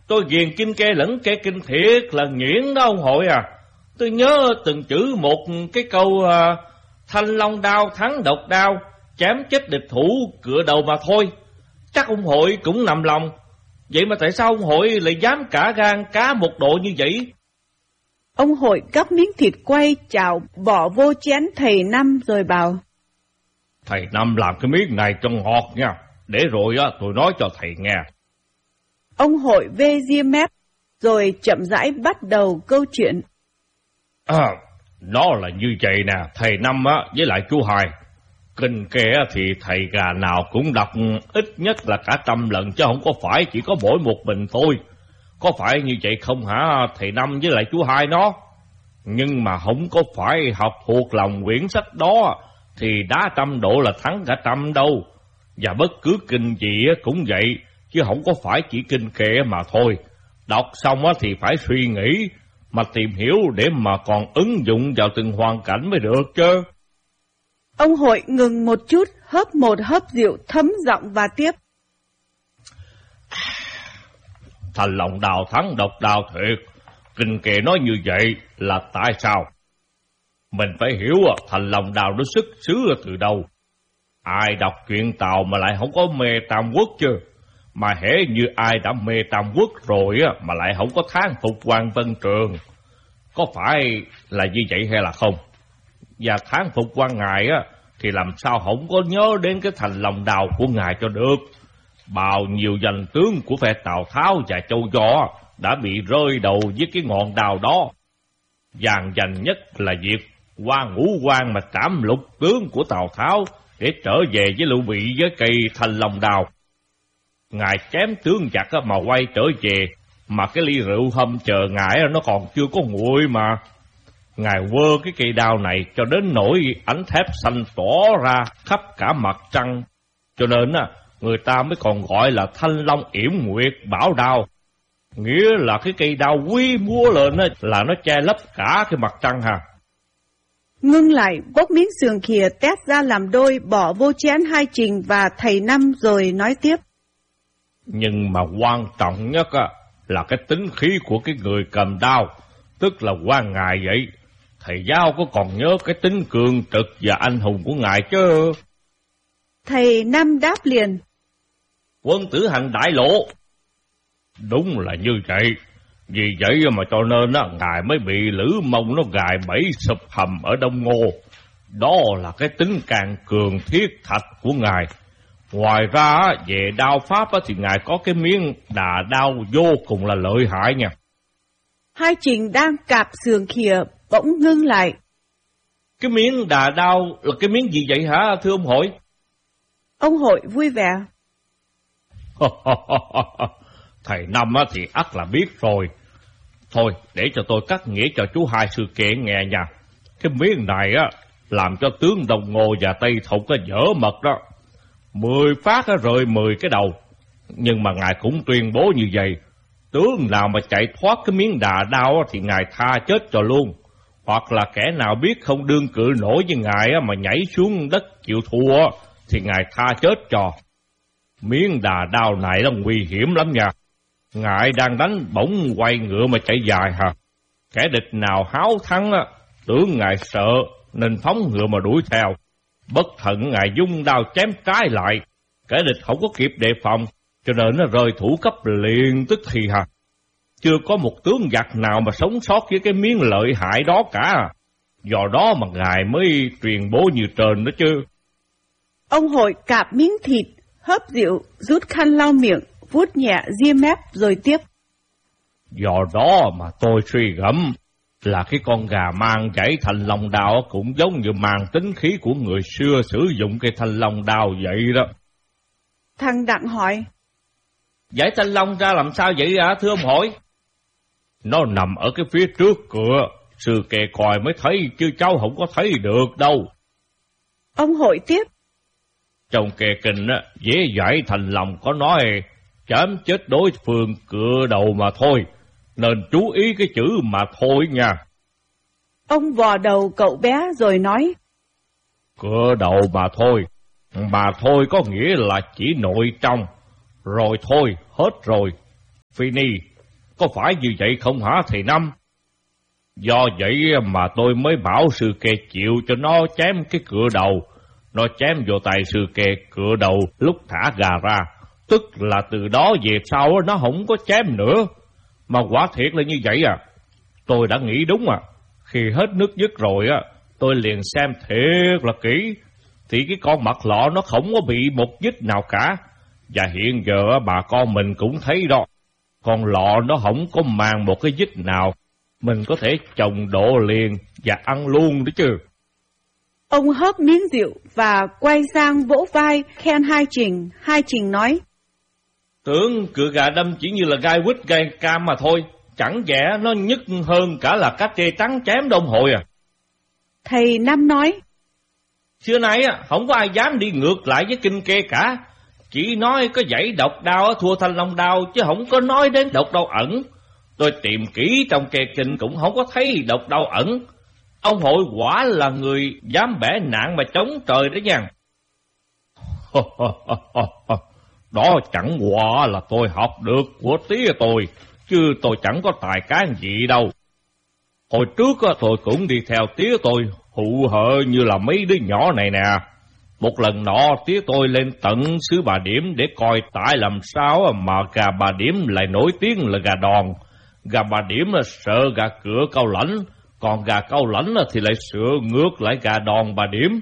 Tôi ghiền kinh kê lẫn kê kinh thiệt là nhuyễn đó ông hội à. Tôi nhớ từng chữ một cái câu thanh long đao thắng độc đao, chém chết địch thủ cựa đầu mà thôi. Chắc ông hội cũng nằm lòng. Vậy mà tại sao ông hội lại dám cả gan cá một độ như vậy? Ông hội gắp miếng thịt quay chảo bỏ vô chén thầy Năm rồi bảo: Thầy Năm làm cái miếng này cho ngọt nha, để rồi tôi nói cho thầy nghe. Ông hội vê ria mép rồi chậm rãi bắt đầu câu chuyện. Nó là như vậy nè, thầy Năm với lại chú Hai. Kinh kê thì thầy gà nào cũng đọc ít nhất là cả 100 lần, chứ không có phải chỉ có mỗi một mình tôi. Có phải như vậy không hả thầy Năm với lại chú Hai nó? Nhưng mà không có phải học thuộc lòng quyển sách đó thì đá 100 độ là thắng cả 100 đâu. Và bất cứ kinh gì cũng vậy, chứ không có phải chỉ kinh kệ mà thôi. Đọc xong thì phải suy nghĩ, mà tìm hiểu để mà còn ứng dụng vào từng hoàn cảnh mới được chứ. Ông hội ngừng một chút, hớp một hớp rượu thấm giọng và tiếp. Thành lòng đào thắng độc đào thiệt. Kinh kệ nói như vậy là tại sao? Mình phải hiểu thành lòng đào nó xuất xứ từ đâu. Ai đọc truyện Tàu mà lại không có mê Tam Quốc chứ? Mà hễ như ai đã mê Tam Quốc rồi mà lại không có thán phục Quan Vân Trường. Có phải là như vậy hay là không? Và thán phục quan ngài thì làm sao không có nhớ đến cái thành lòng đào của ngài cho được. Bao nhiêu danh tướng của phe Tào Tháo và Châu Gió đã bị rơi đầu với cái ngọn đào đó. Dàn dành nhất là việc qua Ngũ Quan mà trảm lục tướng của Tào Tháo để trở về với Lưu Bị với cây thành lòng đào. Ngài chém tướng giặc mà quay trở về, mà cái ly rượu hâm chờ ngài nó còn chưa có nguội mà. Ngài quơ cái cây đao này cho đến nỗi ánh thép xanh tỏ ra khắp cả mặt trăng. Cho nên người ta mới còn gọi là Thanh Long Yểm Nguyệt Bảo Đao. Nghĩa là cái cây đao quý múa lên là nó che lấp cả cái mặt trăng ha. Ngưng lại, bốc miếng sườn khìa tét ra làm đôi, bỏ vô chén Hai Trình và thầy Năm rồi nói tiếp. Nhưng mà quan trọng nhất là cái tính khí của cái người cầm đao, tức là quan ngài vậy. Thầy giáo có còn nhớ cái tính cường trực và anh hùng của ngài chứ? Thầy Năm đáp liền. Quân tử hành đại lộ. Đúng là như vậy. Vì vậy mà cho nên ngài mới bị Lữ Mông nó gài bẫy sụp hầm ở Đông Ngô. Đó là cái tính càng cường thiết thạch của ngài. Ngoài ra về đao pháp thì ngài có cái miếng đà đao vô cùng là lợi hại nha. Hai Trình đang cạp sườn khìa bỗng ngưng lại. Cái miếng đà đao là cái miếng gì vậy hả thưa ông hội? Ông hội vui vẻ. Thầy Năm thì ắt là biết rồi. Thôi để cho tôi cắt nghĩa cho chú Hai sự kiện nghe nha. Cái miếng này làm cho tướng Đông Ngô và Tây Thục dở mật đó. 10 phát rơi 10 cái đầu. Nhưng mà ngài cũng tuyên bố như vậy. Tướng nào mà chạy thoát cái miếng đà đao thì ngài tha chết cho luôn. Hoặc là kẻ nào biết không đương cự nổi với ngài mà nhảy xuống đất chịu thua thì ngài tha chết cho. Miếng đà đao này là nguy hiểm lắm nha. Ngài đang đánh bỗng quay ngựa mà chạy dài hả? Kẻ địch nào háo thắng tưởng ngài sợ nên phóng ngựa mà đuổi theo. Bất thận ngài dung đao chém trái lại. Kẻ địch không có kịp đề phòng, cho nên nó rơi thủ cấp liền tức thì hả? Chưa có một tướng giặc nào mà sống sót với cái miếng lợi hại đó cả. Do đó mà ngài mới truyền bố như trên đó chứ. Ông hội cạp miếng thịt, hớp rượu, rút khăn lau miệng, vuốt nhẹ ria mép rồi tiếp. Do đó mà tôi suy gẫm là cái con gà mang chảy thành lòng đao cũng giống như màn tính khí của người xưa sử dụng cây thanh long đao vậy đó. Thằng Đặng hỏi. Giải thanh long ra làm sao vậy thưa ông hội? Nó nằm ở cái phía trước cửa, sư kề còi mới thấy chứ cháu không có thấy được đâu. Ông hội tiếp. Trong kề kinh dễ giải thành lòng có nói chém chết đối phương cựa đầu mà thôi, nên chú ý cái chữ mà thôi nha. Ông vò đầu cậu bé rồi nói. Cựa đầu mà thôi có nghĩa là chỉ nội trong. Rồi thôi, hết rồi. Fini, Có phải như vậy không hả thầy Năm? Do vậy mà tôi mới bảo sư kê chịu cho nó chém cái cựa đầu. Nó chém vô tay sư kê cựa đầu lúc thả gà ra. Tức là từ đó về sau nó không có chém nữa. Mà quả thiệt là như vậy à. Tôi đã nghĩ đúng à. Khi hết nước dứt rồi á, tôi liền xem thiệt là kỹ. Thì cái con mặt lọ nó không có bị một vết nào cả. Và hiện giờ bà con mình cũng thấy đó. Con lọ nó không có mang một cái vết nào. Mình có thể trồng độ liền và ăn luôn đó chứ. Ông hớp miếng rượu và quay sang vỗ vai khen Hai Trình. Hai Trình nói: Tưởng cựa gà đâm chỉ như là gai quýt gai cam mà thôi. Chẳng vẻ nó nhức hơn cả là cá trê trắng chém đông hội à. Thầy Năm nói: Xưa nay không có ai dám đi ngược lại với kinh kê cả. Chỉ nói có dãy độc đao thua Thanh Long đao, chứ không có nói đến độc đao ẩn. Tôi tìm kỹ trong kê kinh cũng không có thấy độc đao ẩn. Ông hội quả là người dám bẻ nạn mà chống trời đó nha. Đó chẳng qua là tôi học được của tía tôi, chứ tôi chẳng có tài cán gì đâu. Hồi trước tôi cũng đi theo tía tôi hụ hợ như là mấy đứa nhỏ này nè. Một lần nọ tía tôi lên tận xứ Bà Điểm để coi tại làm sao mà gà Bà Điểm lại nổi tiếng là gà đòn. Gà Bà Điểm sợ gà cửa Cao Lãnh, còn gà Cao Lãnh thì lại sợ ngược lại gà đòn Bà Điểm.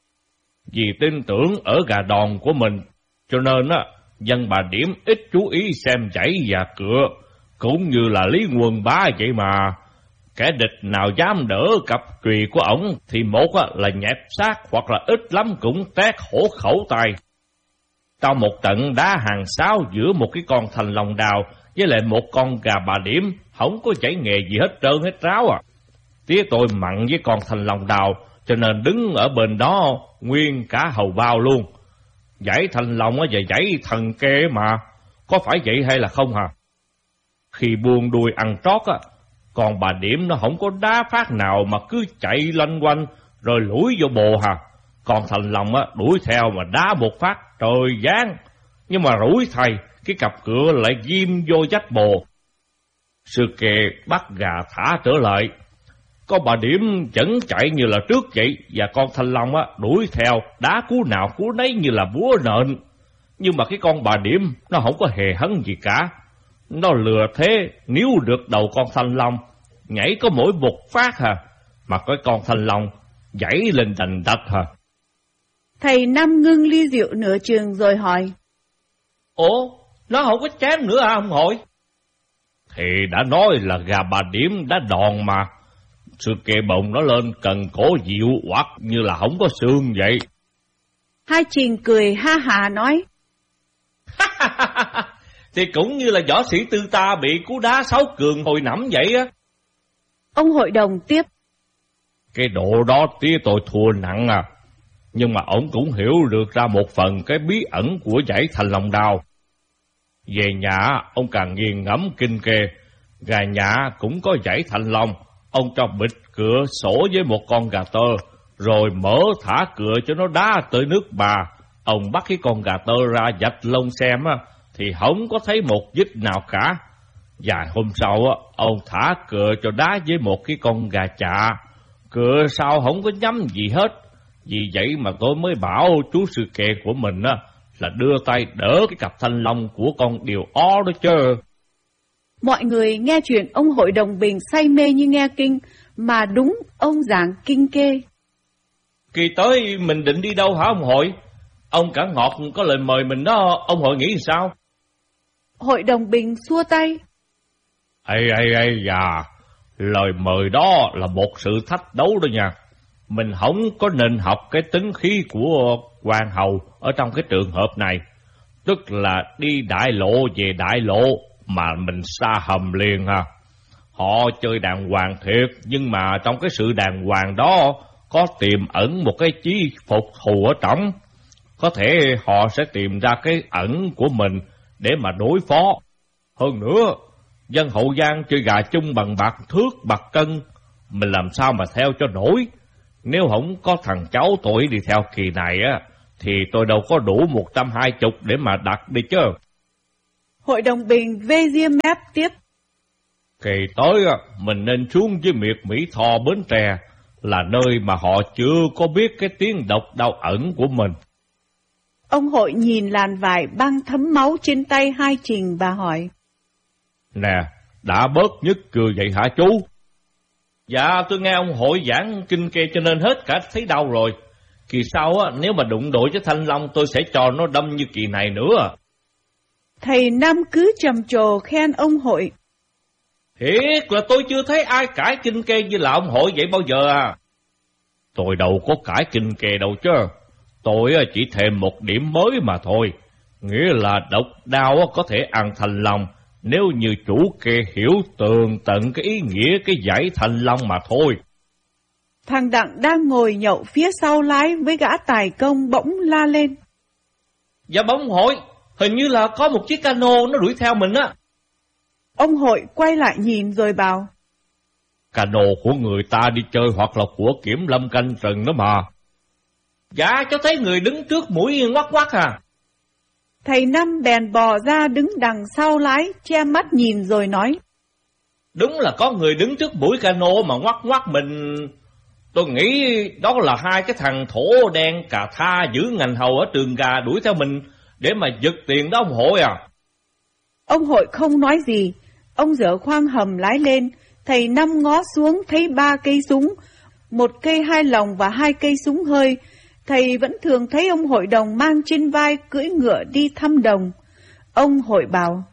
Vì tin tưởng ở gà đòn của mình, cho nên dân Bà Điểm ít chú ý xem chảy và cửa, cũng như là Lý Quân Bá vậy mà. Kẻ địch nào dám đỡ cặp chùy của ổng thì một là nhẹp xác, hoặc là ít lắm cũng tét hổ khẩu tay. Trong một trận đá hàng sáu giữa một cái con Thanh Long đào với lại một con gà Bà Điểm, không có chảy nghề gì hết trơn hết ráo à. Tía tôi mặn với con Thanh Long đào, cho nên đứng ở bên đó nguyên cả hầu bao luôn. Dãy Thanh Long và dãy thần kê mà, có phải vậy hay là không hả? Khi buông đuôi ăn trót còn Bà Điểm nó không có đá phát nào mà cứ chạy lanh quanh rồi lủi vô bồ hả. Còn Thanh Long đuổi theo mà đá một phát trời giáng, nhưng mà rủi thầy, cái cặp cửa lại ghim vô vách bồ. Sư kê bắt gà thả trở lại, con Bà Điểm vẫn chạy như là trước vậy, và con Thanh Long đuổi theo đá cú nào cú nấy như là búa nện. Nhưng mà cái con Bà Điểm nó không có hề hấn gì cả. Nó lừa thế, níu được đầu con Thanh Long, nhảy có mỗi một phát mà cái con Thanh Long nhảy lên đành đạch Thầy Năm ngưng ly rượu nửa chừng rồi hỏi: Ủa, nó không có chém nữa hả ông hội? Thì đã nói là gà Bà Điểm đã đòn mà. Sư kê bồng nó lên cần cổ dịu hoặc như là không có xương vậy. Hai Trình cười ha hà nói: Thì cũng như là võ sĩ Tư Ta bị cú đá Sáu Cường hồi nẫm vậy á. Ông hội đồng tiếp: Cái độ đó tía tôi thua nặng à. Nhưng mà ổng cũng hiểu được ra một phần cái bí ẩn của dãy Thanh Long đao. Về nhà ông càng nghiền ngẫm kinh kê. Gà nhà cũng có dãy Thanh Long. Ông cho bịt cửa sổ với một con gà tơ, rồi mở thả cửa cho nó đá tới nước Bà. Ông bắt cái con gà tơ ra vạch lông xem thì không có thấy một vết nào cả. Vài hôm sau ông thả cửa cho đá với một cái con gà chạ. Cửa sau không có nhắm gì hết. Vì vậy mà tôi mới bảo chú sư kê của mình là đưa tay đỡ cái cặp Thanh Long của con điều ó đó chứ. Mọi người nghe chuyện ông hội đồng Bình say mê như nghe kinh, mà đúng ông giảng kinh kê. Kỳ tới mình định đi đâu hả ông hội? Ông cả ngọt có lời mời mình đó, ông hội nghĩ sao? Hội đồng Bình xua tay: Ây da, lời mời đó là một sự thách đấu đó nha. Mình không có nên học cái tính khí của quan hầu ở trong cái trường hợp này. Tức là đi đại lộ về đại lộ mà mình xa hầm liền ha. Họ chơi đàng hoàng thiệt, nhưng mà trong cái sự đàng hoàng đó có tiềm ẩn một cái chí phục thù ở trong. Có thể họ sẽ tìm ra cái ẩn của mình để mà đối phó. Hơn nữa, dân Hậu Giang chơi gà chung bằng bạc thước bạc cân, mình làm sao mà theo cho nổi. Nếu không có thằng cháu tôi đi theo kỳ này thì tôi đâu có đủ 120 để mà đặt đi chứ. Hội đồng Bình vê ria mép tiếp: Kỳ tới mình nên xuống với miệt Mỹ Tho Bến Tre, là nơi mà họ chưa có biết cái tiếng độc đáo ẩn của mình. Ông Hội nhìn làn vải băng thấm máu trên tay hai Trình và hỏi. Nè, đã bớt nhức chưa vậy hả chú? Dạ, tôi nghe ông Hội giảng kinh kê cho nên hết cả thấy đau rồi. Kỳ sau nếu mà đụng độ với Thanh Long tôi sẽ cho nó đâm như kỳ này nữa. Thầy Năm cứ trầm trồ khen ông Hội. Thiệt là tôi chưa thấy ai cãi kinh kê như là ông Hội vậy bao giờ à. Tôi đâu có cãi kinh kê đâu chứ. Tôi chỉ thêm một điểm mới mà thôi. Nghĩa là độc đao có thể ăn Thanh Long nếu như chủ kê hiểu tường tận cái ý nghĩa cái dãy Thanh Long mà thôi. Thằng Đặng đang ngồi nhậu phía sau lái với gã tài công bỗng la lên. Dạ bóng Hội, hình như là có một chiếc cano nó đuổi theo mình á. Ông Hội quay lại nhìn rồi bảo. Cano của người ta đi chơi hoặc là của kiểm lâm canh rừng đó mà. Dạ, cháu thấy người đứng trước mũi ngoắc ngoắc à. Thầy Năm bèn bò ra đứng đằng sau lái, che mắt nhìn rồi nói. Đúng là có người đứng trước mũi cano mà ngoắc ngoắc mình. Tôi nghĩ đó là hai cái thằng thổ đen cà tha giữ ngành hầu ở Trường Gà đuổi theo mình để mà giật tiền đó ông Hội à. Ông Hội không nói gì. Ông dở khoang hầm lái lên. Thầy Năm ngó xuống thấy 3 cây súng, 1 cây 2 lồng và 2 cây súng hơi. Thầy vẫn thường thấy ông Hội đồng mang trên vai cưỡi ngựa đi thăm đồng. Ông Hội bảo.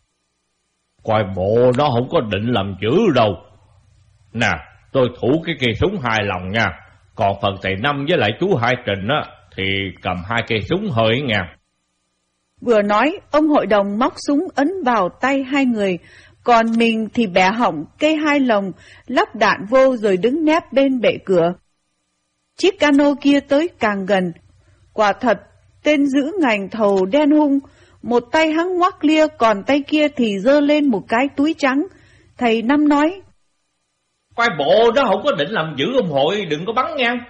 Coi bộ nó không có định làm dữ đâu. Nè, tôi thủ cái cây súng 2 lồng nha. Còn phần thầy Năm với lại chú Hai Trình thì cầm 2 cây súng hơi nha. Vừa nói, ông Hội đồng móc súng ấn vào tay hai người, còn mình thì bẻ hỏng cây 2 lồng, lắp đạn vô rồi đứng nép bên bệ cửa. Chiếc cano kia tới càng gần. Quả thật, tên giữ ngành thầu đen hung, một tay hắn ngoắc lia, còn tay kia thì giơ lên một cái túi trắng. Thầy Năm nói. Coi bộ nó không có định làm dữ ông Hội, đừng có bắn nha.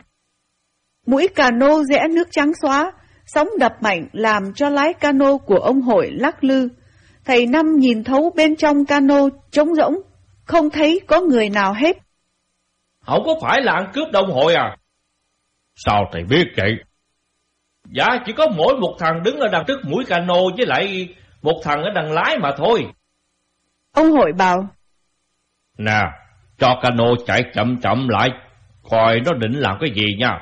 Mũi cano rẽ nước trắng xóa, sóng đập mạnh làm cho lái cano của ông Hội lắc lư. Thầy Năm nhìn thấu bên trong cano trống rỗng, không thấy có người nào hết. Không có phải là ăn cướp đâu ông Hội à. Sao thầy biết vậy? Dạ, chỉ có mỗi một thằng đứng ở đằng trước mũi cano với lại một thằng ở đằng lái mà thôi. Ông Hội bảo. Nè, cho cano chạy chậm chậm lại, coi nó định làm cái gì nha.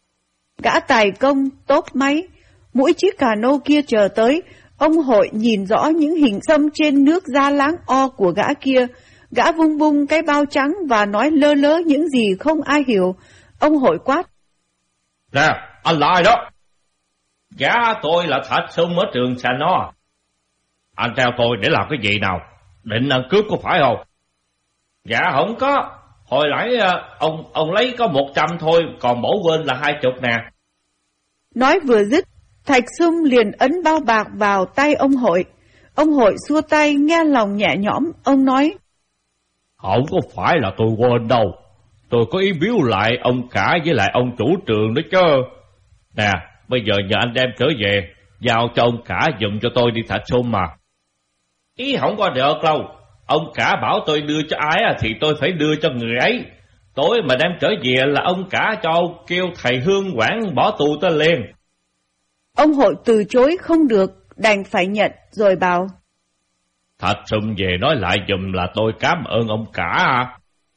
Gã tài công tốp máy, mũi chiếc cano kia chờ tới. Ông Hội nhìn rõ những hình xăm trên nước da láng o của gã kia. Gã vung vung cái bao trắng và nói lơ lớ những gì không ai hiểu. Ông Hội quát. Nè, anh là ai đó? Dạ, tôi là Thạch Sung ở trường Sà No. Anh theo tôi để làm cái gì nào? Định ăn cướp có phải không? Dạ, không có. Hồi nãy ông lấy có 100 thôi, còn bổ quên là 20 nè. Nói vừa dứt, Thạch Sung liền ấn bao bạc vào tay ông Hội. Ông Hội xua tay nghe lòng nhẹ nhõm, ông nói. Không có phải là tôi quên đâu. Tôi có ý biếu lại ông cả với lại ông chủ trường đó chứ. Nè, bây giờ nhờ anh đem trở về, giao cho ông cả giùm cho tôi đi Thạch Sung mà. Ý không có được đâu. Ông cả bảo tôi đưa cho ai thì tôi phải đưa cho người ấy. Tối mà đem trở về là ông cả cho kêu thầy Hương quản bỏ tù tôi liền. Ông Hội từ chối không được, đành phải nhận rồi bảo. Thạch Sung về nói lại giùm là tôi cảm ơn ông cả à.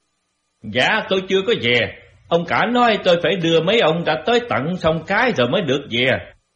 Dạ, tôi chưa có về. Ông cả nói tôi phải đưa mấy ông đã tới tận sông Cái rồi mới được về.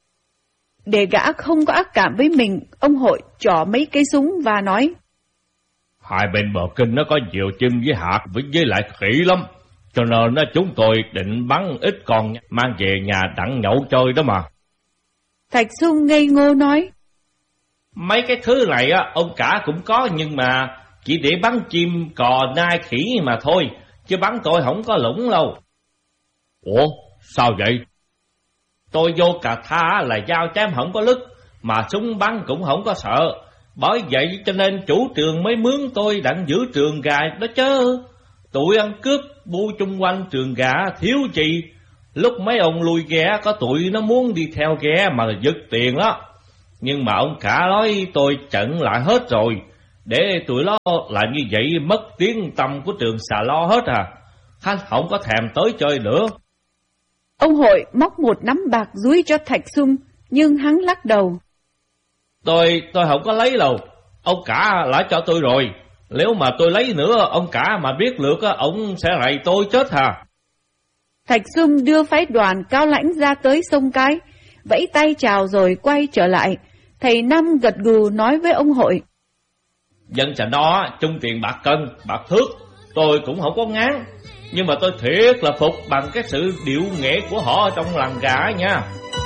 Để gã không có ác cảm với mình, ông Hội trỏ mấy cây súng và nói. Hai bên bờ kinh nó có nhiều chân với hạt với lại khỉ lắm. Cho nên chúng tôi định bắn ít con mang về nhà đặng nhậu chơi đó mà. Thạch Sung ngây ngô nói. Mấy cái thứ này ông cả cũng có, nhưng mà chỉ để bắn chim, cò, nai, khỉ mà thôi. Chứ bắn tôi không có lũng đâu. Ủa, sao vậy? Tôi vô cà tha là dao chém không có lứt, mà súng bắn cũng không có sợ. Bởi vậy cho nên chủ trường mới mướn tôi đặng giữ Trường Gà đó chứ. Tụi ăn cướp bu chung quanh Trường Gà thiếu gì. Lúc mấy ông lui ghe có tụi nó muốn đi theo ghe mà giật tiền đó. Nhưng mà ông cả nói tôi chặn lại hết rồi. Để tụi nó là như vậy mất tiếng tăm của trường Xà Lo hết à. Hắn không có thèm tới chơi nữa. Ông Hội móc một nắm bạc dúi cho Thạch Sung, nhưng hắn lắc đầu. Tôi không có lấy đâu. Ông cả đã cho tôi rồi. Nếu mà tôi lấy nữa, ông cả mà biết được, ông sẽ rầy tôi chết à. Thạch Sung đưa phái đoàn Cao Lãnh ra tới sông Cái, vẫy tay chào rồi quay trở lại. Thầy Năm gật gù nói với ông Hội. Dân Trà đó chung tiền bạc cân, bạc thước, tôi cũng không có ngán. Nhưng mà tôi thiệt là phục bằng cái sự điệu nghệ của họ trong làng gà nha.